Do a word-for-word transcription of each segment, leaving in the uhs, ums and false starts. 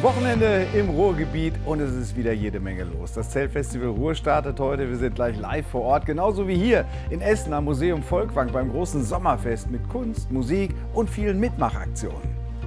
Wochenende im Ruhrgebiet und es ist wieder jede Menge los. Das Zeltfestival Ruhr startet heute. Wir sind gleich live vor Ort, genauso wie hier in Essen am Museum Volkwang beim großen Sommerfest mit Kunst, Musik und vielen Mitmachaktionen.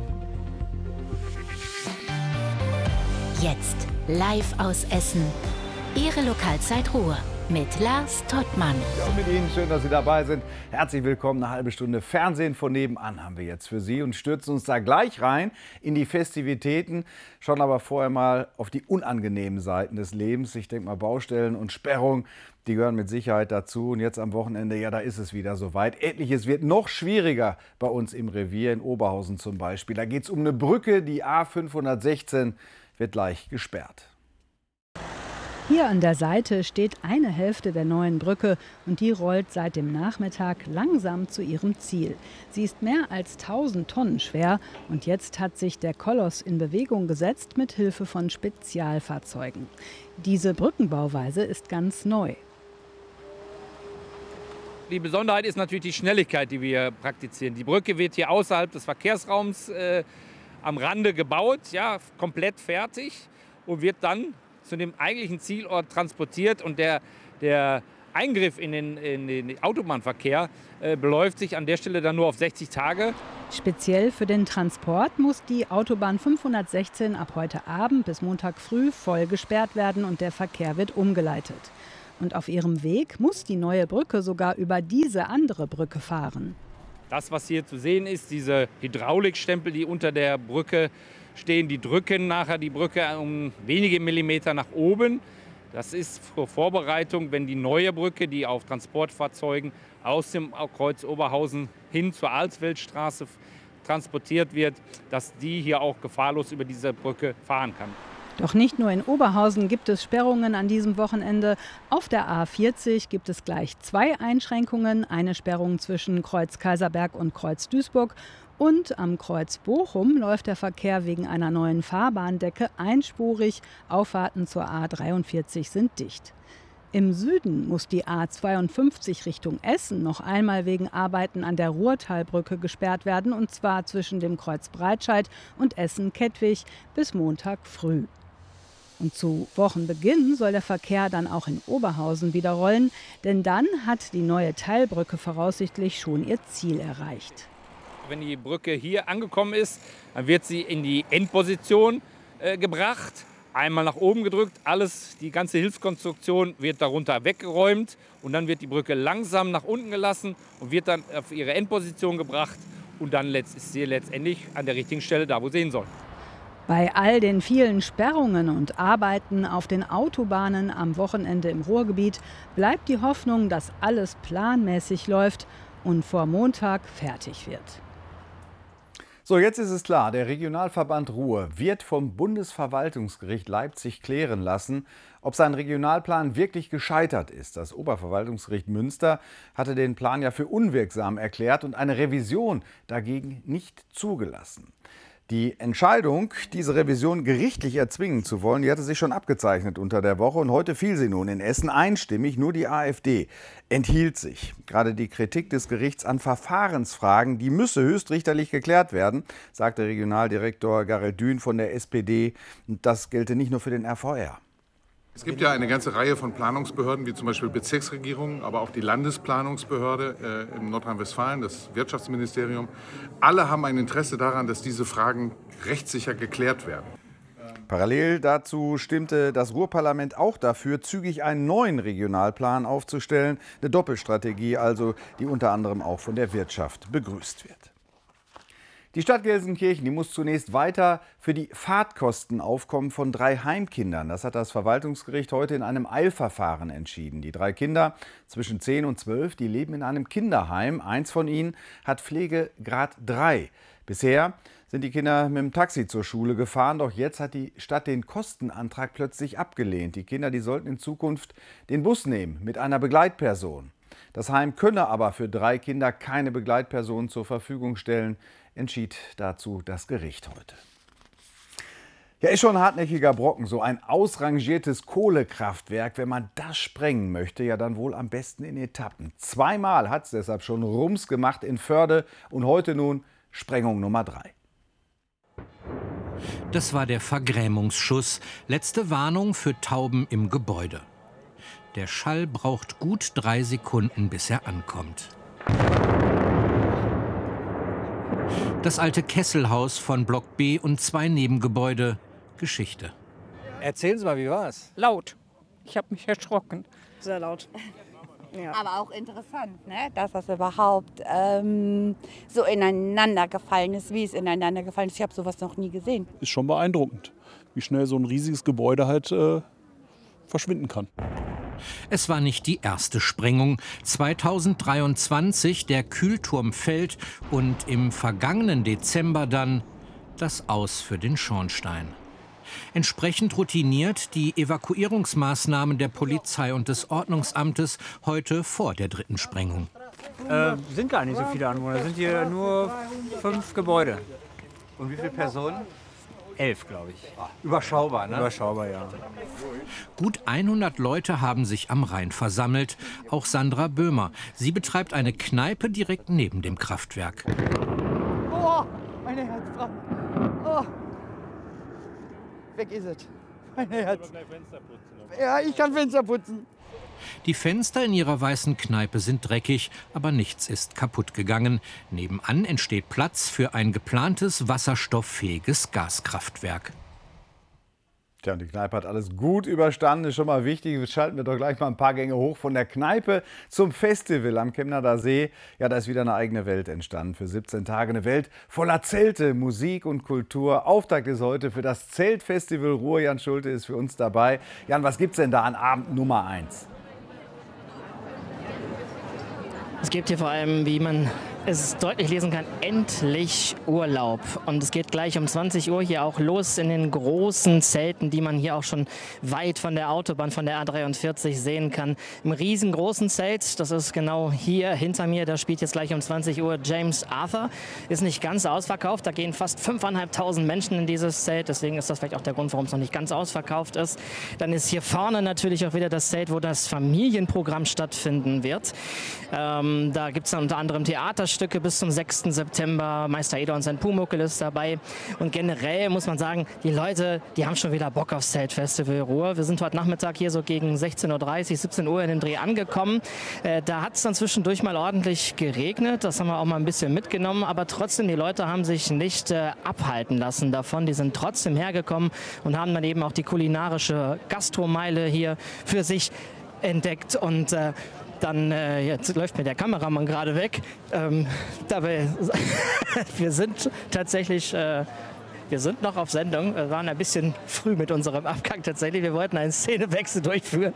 Jetzt live aus Essen. Ihre Lokalzeit Ruhr mit Lars Tottmann. Ja, und mit Ihnen schön, dass Sie dabei sind. Herzlich willkommen. Eine halbe Stunde Fernsehen von nebenan haben wir jetzt für Sie und stürzen uns da gleich rein in die Festivitäten. Schauen aber vorher mal auf die unangenehmen Seiten des Lebens. Ich denke mal, Baustellen und Sperrung, die gehören mit Sicherheit dazu. Und jetzt am Wochenende, ja, da ist es wieder soweit. Etliches wird noch schwieriger bei uns im Revier, in Oberhausen zum Beispiel. Da geht es um eine Brücke, die A fünfhundertsechzehn wird gleich gesperrt. Hier an der Seite steht eine Hälfte der neuen Brücke und die rollt seit dem Nachmittag langsam zu ihrem Ziel. Sie ist mehr als tausend Tonnen schwer und jetzt hat sich der Koloss in Bewegung gesetzt mit Hilfe von Spezialfahrzeugen. Diese Brückenbauweise ist ganz neu. Die Besonderheit ist natürlich die Schnelligkeit, die wir praktizieren. Die Brücke wird hier außerhalb des Verkehrsraums äh, am Rande gebaut, ja, komplett fertig und wird dann zu dem eigentlichen Zielort transportiert. Und der, der Eingriff in den, in den Autobahnverkehr äh, beläuft sich an der Stelle dann nur auf sechzig Tage. Speziell für den Transport muss die Autobahn fünfhundertsechzehn ab heute Abend bis Montag früh voll gesperrt werden und der Verkehr wird umgeleitet. Und auf ihrem Weg muss die neue Brücke sogar über diese andere Brücke fahren. Das, was hier zu sehen ist, diese Hydraulikstempel, die unter der Brücke stehen, die drücken nachher die Brücke um wenige Millimeter nach oben. Das ist zur Vorbereitung, wenn die neue Brücke, die auf Transportfahrzeugen aus dem Kreuz Oberhausen hin zur Alsfeldstraße transportiert wird, dass die hier auch gefahrlos über diese Brücke fahren kann. Doch nicht nur in Oberhausen gibt es Sperrungen an diesem Wochenende. Auf der A vierzig gibt es gleich zwei Einschränkungen. Eine Sperrung zwischen Kreuz Kaiserberg und Kreuz Duisburg. Und am Kreuz Bochum läuft der Verkehr wegen einer neuen Fahrbahndecke einspurig. Auffahrten zur A dreiundvierzig sind dicht. Im Süden muss die A zweiundfünfzig Richtung Essen noch einmal wegen Arbeiten an der Ruhrtalbrücke gesperrt werden. Und zwar zwischen dem Kreuz Breitscheid und Essen-Kettwig bis Montag früh. Und zu Wochenbeginn soll der Verkehr dann auch in Oberhausen wieder rollen. Denn dann hat die neue Teilbrücke voraussichtlich schon ihr Ziel erreicht. Wenn die Brücke hier angekommen ist, dann wird sie in die Endposition äh, gebracht, einmal nach oben gedrückt, alles, die ganze Hilfskonstruktion wird darunter weggeräumt und dann wird die Brücke langsam nach unten gelassen und wird dann auf ihre Endposition gebracht und dann ist sie letztendlich an der richtigen Stelle da, wo sie hin soll. Bei all den vielen Sperrungen und Arbeiten auf den Autobahnen am Wochenende im Ruhrgebiet bleibt die Hoffnung, dass alles planmäßig läuft und vor Montag fertig wird. So, jetzt ist es klar, der Regionalverband Ruhr wird vom Bundesverwaltungsgericht Leipzig klären lassen, ob sein Regionalplan wirklich gescheitert ist. Das Oberverwaltungsgericht Münster hatte den Plan ja für unwirksam erklärt und eine Revision dagegen nicht zugelassen. Die Entscheidung, diese Revision gerichtlich erzwingen zu wollen, die hatte sich schon abgezeichnet unter der Woche. Und heute fiel sie nun in Essen einstimmig. Nur die AfD enthielt sich. Gerade die Kritik des Gerichts an Verfahrensfragen, die müsse höchstrichterlich geklärt werden, sagte Regionaldirektor Garel Dün von der S P D. Und das gelte nicht nur für den R V R. Es gibt ja eine ganze Reihe von Planungsbehörden, wie zum Beispiel Bezirksregierungen, aber auch die Landesplanungsbehörde äh, in Nordrhein-Westfalen, das Wirtschaftsministerium. Alle haben ein Interesse daran, dass diese Fragen rechtssicher geklärt werden. Parallel dazu stimmte das Ruhrparlament auch dafür, zügig einen neuen Regionalplan aufzustellen. Eine Doppelstrategie also, die unter anderem auch von der Wirtschaft begrüßt wird. Die Stadt Gelsenkirchen, die muss zunächst weiter für die Fahrtkosten aufkommen von drei Heimkindern. Das hat das Verwaltungsgericht heute in einem Eilverfahren entschieden. Die drei Kinder zwischen zehn und zwölf, die leben in einem Kinderheim. Eins von ihnen hat Pflegegrad drei. Bisher sind die Kinder mit dem Taxi zur Schule gefahren, doch jetzt hat die Stadt den Kostenantrag plötzlich abgelehnt. Die Kinder, die sollten in Zukunft den Bus nehmen mit einer Begleitperson. Das Heim könne aber für drei Kinder keine Begleitperson zur Verfügung stellen, entschied dazu das Gericht heute. Ja, ist schon ein hartnäckiger Brocken, so ein ausrangiertes Kohlekraftwerk. Wenn man das sprengen möchte, ja dann wohl am besten in Etappen. Zweimal hat es deshalb schon Rums gemacht in Förde und heute nun Sprengung Nummer drei. Das war der Vergrämungsschuss. Letzte Warnung für Tauben im Gebäude. Der Schall braucht gut drei Sekunden, bis er ankommt. Das alte Kesselhaus von Block B und zwei Nebengebäude. Geschichte. Erzählen Sie mal, wie war es? Laut. Ich habe mich erschrocken. Sehr laut. Ja. Aber auch interessant, ne? Dass das überhaupt ähm, so ineinander gefallen ist, wie es ineinander gefallen ist. Ich habe sowas noch nie gesehen. Ist schon beeindruckend, wie schnell so ein riesiges Gebäude halt äh, verschwinden kann. Es war nicht die erste Sprengung. zweitausenddreiundzwanzig der Kühlturm fällt und im vergangenen Dezember dann das Aus für den Schornstein. Entsprechend routiniert die Evakuierungsmaßnahmen der Polizei und des Ordnungsamtes heute vor der dritten Sprengung. Äh, sind gar nicht so viele Anwohner, sind hier nur fünf Gebäude. Und wie viele Personen? Elf, glaube ich. Ach, überschaubar, ne? Überschaubar, ja. Gut hundert Leute haben sich am Rhein versammelt. Auch Sandra Böhmer. Sie betreibt eine Kneipe direkt neben dem Kraftwerk. Oh, meine Herzfrau. Oh. Weg ist es. Mein Herz. Ja, ich kann Fenster putzen. Die Fenster in ihrer weißen Kneipe sind dreckig, aber nichts ist kaputt gegangen. Nebenan entsteht Platz für ein geplantes wasserstofffähiges Gaskraftwerk. Tja, und die Kneipe hat alles gut überstanden, ist schon mal wichtig. Jetzt schalten wir doch gleich mal ein paar Gänge hoch von der Kneipe zum Festival am Chemnader See. Ja, da ist wieder eine eigene Welt entstanden. Für siebzehn Tage eine Welt voller Zelte, Musik und Kultur. Auftakt ist heute für das Zeltfestival Ruhr. Jan Schulte ist für uns dabei. Jan, was gibt's denn da an Abend Nummer eins? Es gibt hier vor allem, wie man es deutlich lesen kann, endlich Urlaub. Und es geht gleich um zwanzig Uhr hier auch los in den großen Zelten, die man hier auch schon weit von der Autobahn, von der A dreiundvierzig sehen kann. Im riesengroßen Zelt, das ist genau hier hinter mir, da spielt jetzt gleich um zwanzig Uhr James Arthur. Ist nicht ganz ausverkauft, da gehen fast fünftausendfünfhundert Menschen in dieses Zelt. Deswegen ist das vielleicht auch der Grund, warum es noch nicht ganz ausverkauft ist. Dann ist hier vorne natürlich auch wieder das Zelt, wo das Familienprogramm stattfinden wird. Ähm, da gibt es dann unter anderem Theaterstücke bis zum sechsten September. Meister Eder und sein Pumuckl ist dabei. Und generell muss man sagen, die Leute, die haben schon wieder Bock aufs Zeltfestival Ruhr. Wir sind heute Nachmittag hier so gegen sechzehn Uhr dreißig, siebzehn Uhr in den Dreh angekommen. Äh, da hat es dann zwischendurch mal ordentlich geregnet. Das haben wir auch mal ein bisschen mitgenommen. Aber trotzdem, die Leute haben sich nicht äh, abhalten lassen davon. Die sind trotzdem hergekommen und haben dann eben auch die kulinarische Gastromeile hier für sich entdeckt. Und äh, Dann, äh, jetzt läuft mir der Kameramann gerade weg. Ähm, dabei, wir sind tatsächlich, äh, wir sind noch auf Sendung. Wir waren ein bisschen früh mit unserem Abgang tatsächlich. Wir wollten einen Szenewechsel durchführen.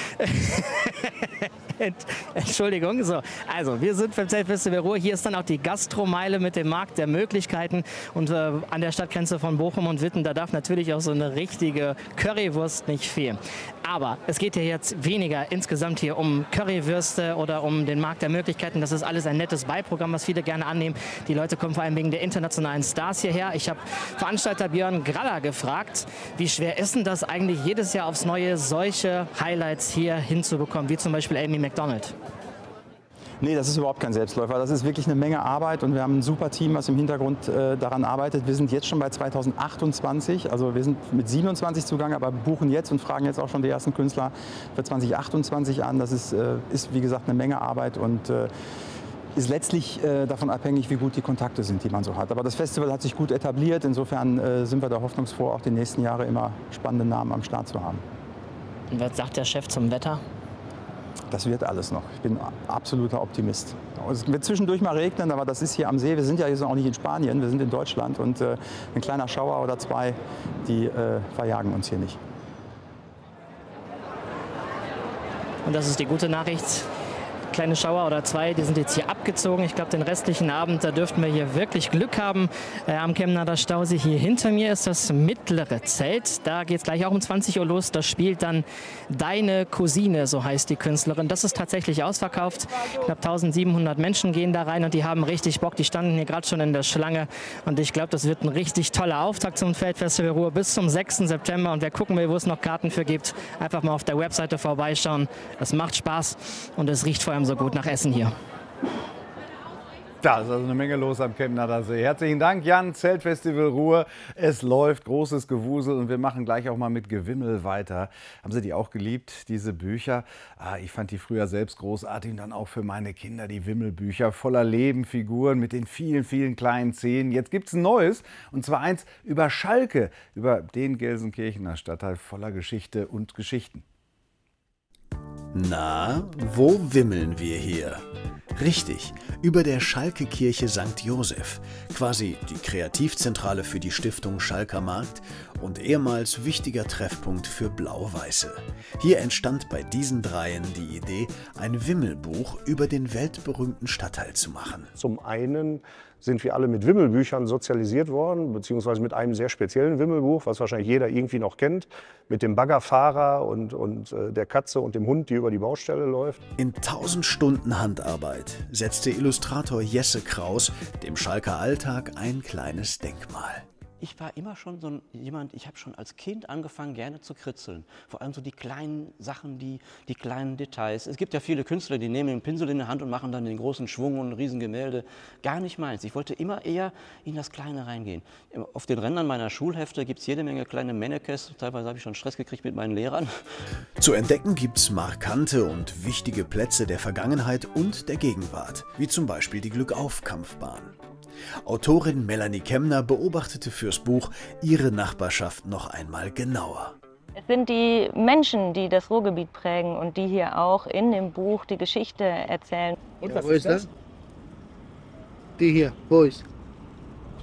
Entschuldigung. So, also wir sind beim Zeltfestival Ruhr. Hier ist dann auch die Gastromeile mit dem Markt der Möglichkeiten. Und äh, an der Stadtgrenze von Bochum und Witten, da darf natürlich auch so eine richtige Currywurst nicht fehlen. Aber es geht hier jetzt weniger insgesamt hier um Currywürste oder um den Markt der Möglichkeiten. Das ist alles ein nettes Beiprogramm, was viele gerne annehmen. Die Leute kommen vor allem wegen der internationalen Stars hierher. Ich habe Veranstalter Björn Graller gefragt, wie schwer ist denn das eigentlich jedes Jahr aufs Neue solche Highlights hier hinzubekommen, wie zum Beispiel Amy McDonald? Nee, das ist überhaupt kein Selbstläufer. Das ist wirklich eine Menge Arbeit und wir haben ein super Team, was im Hintergrund äh, daran arbeitet. Wir sind jetzt schon bei zweitausendachtundzwanzig, also wir sind mit siebenundzwanzig zugange, aber buchen jetzt und fragen jetzt auch schon die ersten Künstler für zweitausendachtundzwanzig an. Das ist, äh, ist wie gesagt, eine Menge Arbeit und äh, ist letztlich äh, davon abhängig, wie gut die Kontakte sind, die man so hat. Aber das Festival hat sich gut etabliert. Insofern äh, sind wir da hoffnungsfroh, auch die nächsten Jahre immer spannende Namen am Start zu haben. Und was sagt der Chef zum Wetter? Das wird alles noch. Ich bin absoluter Optimist. Es wird zwischendurch mal regnen, aber das ist hier am See. Wir sind ja jetzt auch nicht in Spanien, wir sind in Deutschland. Und äh, ein kleiner Schauer oder zwei, die äh, verjagen uns hier nicht. Und das ist die gute Nachricht. Kleine Schauer oder zwei, die sind jetzt hier abgezogen. Ich glaube, den restlichen Abend, da dürften wir hier wirklich Glück haben. Äh, am Chemnader Stausee hier hinter mir ist das mittlere Zelt. Da geht es gleich auch um zwanzig Uhr los. Da spielt dann Deine Cousine, so heißt die Künstlerin. Das ist tatsächlich ausverkauft. Knapp eintausendsiebenhundert Menschen gehen da rein und die haben richtig Bock. Die standen hier gerade schon in der Schlange. Und ich glaube, das wird ein richtig toller Auftakt zum Zeltfestival Ruhr bis zum sechsten September. Und wer gucken will, wo es noch Karten für gibt, einfach mal auf der Webseite vorbeischauen. Das macht Spaß und es riecht vor allem so gut nach Essen hier. Da ist also eine Menge los am Chemnader See. Herzlichen Dank, Jan. Zeltfestival Ruhr. Es läuft, großes Gewusel und wir machen gleich auch mal mit Gewimmel weiter. Haben Sie die auch geliebt, diese Bücher? Ah, ich fand die früher selbst großartig und dann auch für meine Kinder die Wimmelbücher voller Leben, Figuren mit den vielen, vielen kleinen Szenen. Jetzt gibt es ein neues und zwar eins über Schalke, über den Gelsenkirchener Stadtteil voller Geschichte und Geschichten. Na, wo wimmeln wir hier? Richtig, über der Schalke-Kirche Sankt Joseph, quasi die Kreativzentrale für die Stiftung Schalker Markt und ehemals wichtiger Treffpunkt für Blau-Weiße. Hier entstand bei diesen Dreien die Idee, ein Wimmelbuch über den weltberühmten Stadtteil zu machen. Zum einen sind wir alle mit Wimmelbüchern sozialisiert worden, beziehungsweise mit einem sehr speziellen Wimmelbuch, was wahrscheinlich jeder irgendwie noch kennt, mit dem Baggerfahrer und, und äh, der Katze und dem Hund, die über die Baustelle läuft. In tausend Stunden Handarbeit setzte Illustrator Jesse Kraus dem Schalker Alltag ein kleines Denkmal. Ich war immer schon so jemand, ich habe schon als Kind angefangen, gerne zu kritzeln. Vor allem so die kleinen Sachen, die, die kleinen Details. Es gibt ja viele Künstler, die nehmen den Pinsel in die Hand und machen dann den großen Schwung und ein Riesengemälde. Gar nicht meins. Ich wollte immer eher in das Kleine reingehen. Auf den Rändern meiner Schulhefte gibt es jede Menge kleine Mannekes. Teilweise habe ich schon Stress gekriegt mit meinen Lehrern. Zu entdecken gibt es markante und wichtige Plätze der Vergangenheit und der Gegenwart, wie zum Beispiel die Glückauf-Kampfbahn. Autorin Melanie Kemner beobachtete fürs Buch ihre Nachbarschaft noch einmal genauer. Es sind die Menschen, die das Ruhrgebiet prägen und die hier auch in dem Buch die Geschichte erzählen. Und was ja, wo ist das? das? Die hier, wo ist?